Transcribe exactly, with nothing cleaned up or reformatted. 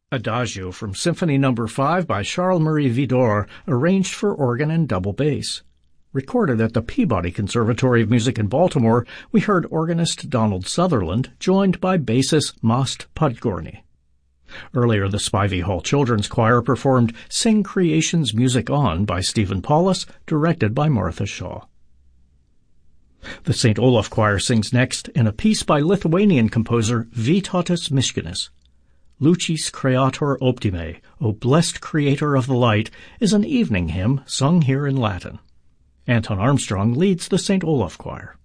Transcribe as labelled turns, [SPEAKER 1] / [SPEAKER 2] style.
[SPEAKER 1] Adagio from Symphony Number five by Charles-Marie Widor, arranged for organ and double bass. Recorded at the Peabody Conservatory of Music in Baltimore, we heard organist Donald Sutherland, joined by bassist Most Podgorny. Earlier, the Spivey Hall Children's Choir performed Sing Creation's Music On by Stephen Paulus, directed by Martha Shaw. The Saint Olaf Choir sings next in a piece by Lithuanian composer Vytautas Miškinis. Lucis Creator Optime, O Blessed Creator of the Light, is an evening hymn sung here in Latin. Anton Armstrong leads the Saint Olaf Choir.